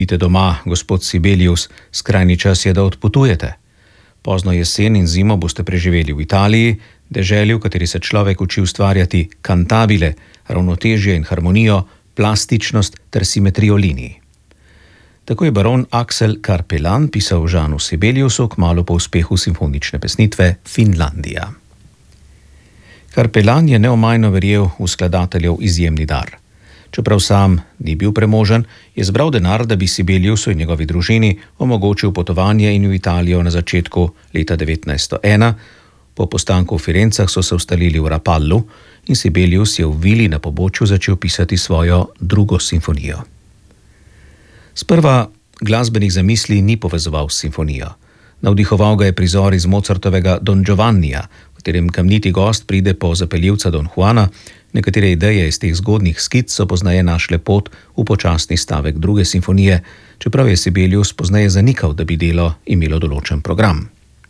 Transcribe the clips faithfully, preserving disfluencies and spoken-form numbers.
Idite doma, gospod Sibelius, skrajni čas je, da odpotujete. Pozno jesen in zimo boste preživeli v Italiji, deželi, v kateri se človek uči ustvarjati kantabile, ravnotežje in harmonijo, plastičnost ter simetrijo linij. Tako je baron Axel Karpelan pisal Jeanu Sibeliusu kmalu po uspehu simfonične pesnitve Finlandija. Karpelan je neomajno verjel v skladateljev izjemni dar. Čeprav sam ni bil premožen, je zbral denar, da bi Sibeliusu in njegovi družini omogočil potovanje in v Italijo na začetku leta devetnajststo ena. Po postanku v Firencah so se ustalili v Rapallu in Sibelius je v vili na pobočju začel pisati svojo drugo simfonijo. Sprva glasbenih zamisli ni povezoval s simfonijo. Navdihoval ga je prizor iz Mozartovega Don Giovannija, v katerem kamniti gost pride po zapeljivca Don Juana. Nekatere ideje iz teh zgodnjih skic so pozneje našle pot v počasni stavek druge simfonije, čeprav je Sibelius pozneje zanikal, da bi delo imelo določen program.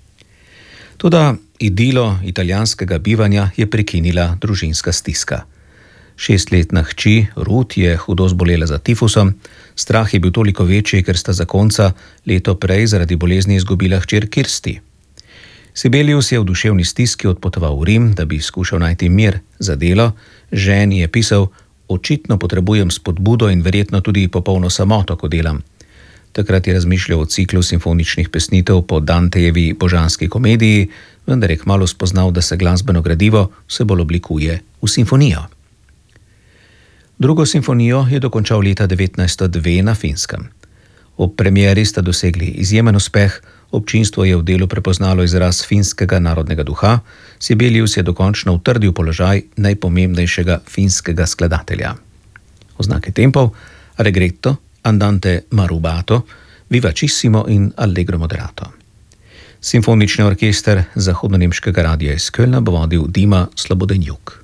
Toda idilo italijanskega bivanja je prekinila družinska stiska. Šestletna hči Ruth je hudo zbolela za tifusom, strah je bil toliko večji, ker sta zakonca leto prej zaradi bolezni izgubila hčer Kirsti. Sibelius je v duševni stiski odpotoval v Rim, da bi skušal najti mir za delo. Ženi je pisal: očitno potrebujem spodbudo in verjetno tudi popolno samoto, ko delam. Takrat je razmišljal o ciklu simfoničnih pesnitev po Dantejevi božanski komediji, vendar je kmalu spoznal, da se glasbeno gradivo vse bolj oblikuje v simfonijo. Drugo simfonijo je dokončal leta devetnajststo dve na Finskem. Ob premieri sta dosegli izjemen uspeh, občinstvo je v delu prepoznalo izraz finskega narodnega duha, Sibelius je dokončno utrdil položaj najpomembnejšega finskega skladatelja. Oznake tempov: Allegretto, Andante ma rubato, Vivacissimo in Allegro moderato. Simfonični orkester zahodno-nemškega radia iz Kölna bo vodil Dima Slobodenjuk.